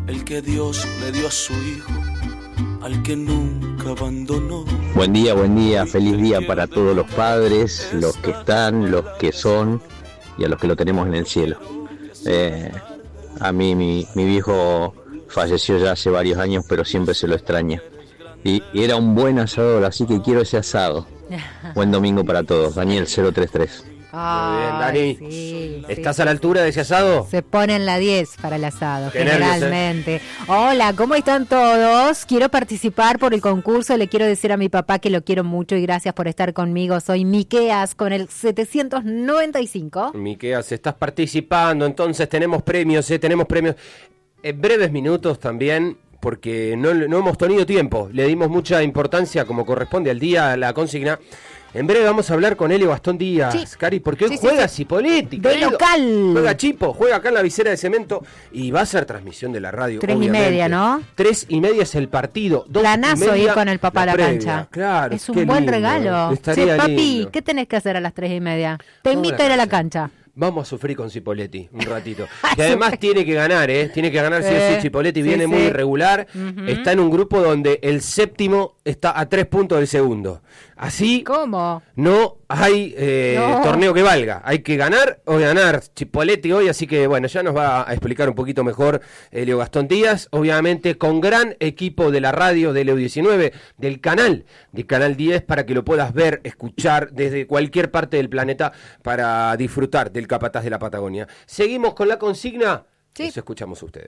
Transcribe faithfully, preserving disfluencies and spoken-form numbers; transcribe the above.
el que Dios le dio a su hijo, al que nunca abandonó. Buen día, buen día, feliz día para todos los padres, los que están, los que son y a los que lo tenemos en el cielo. Eh, a mí mi, mi viejo falleció ya hace varios años, pero siempre se lo extraña. Y, y era un buen asador, así que quiero ese asado. Buen domingo para todos. Daniel cero tres tres. Muy bien, Dani. Sí, ¿Estás sí. a la altura de ese asado? Se pone en la diez para el asado, Qué nervios, generalmente. Hola, ¿cómo están todos? Quiero participar por el concurso. Le quiero decir a mi papá que lo quiero mucho y gracias por estar conmigo. Soy Miqueas con el setecientos noventa y cinco. Miqueas, estás participando, entonces tenemos premios, ¿eh? Tenemos premios. En breves minutos también, porque no, no hemos tenido tiempo. Le dimos mucha importancia, como corresponde al día, a la consigna. En breve vamos a hablar con Elio Gastón Díaz, Sí. Cari, porque hoy Sí, sí, juega sí. Cipolletti. De querido. local. Juega Chipo, juega acá en la visera de cemento y va a ser transmisión de la radio. Tres y obviamente. media, ¿no? Tres y media es el partido. Dos Planazo y media, ir con el papá a la previa. cancha. Claro, es un qué buen lindo, regalo. estaría Che, papi, lindo. ¿qué tenés que hacer a las tres y media? Te Vamos invito a ir a la cancha. Vamos a sufrir con Cipolletti un ratito. Y además tiene que ganar, ¿eh? Tiene que ganar sí o sí. Eh, Cipolletti sí, viene sí. muy irregular. Ujú. Está en un grupo donde el séptimo está a tres puntos del segundo. Así ¿Cómo? no hay eh, No. torneo que valga. Hay que ganar o ganar Cipolletti hoy. Así que bueno, ya nos va a explicar un poquito mejor Elio Gastón Díaz. Obviamente con gran equipo de la radio de Leo diecinueve, del canal, de Canal diez, para que lo puedas ver, escuchar desde cualquier parte del planeta para disfrutar del Capataz de la Patagonia. Seguimos con la consigna. Sí. Nos escuchamos ustedes.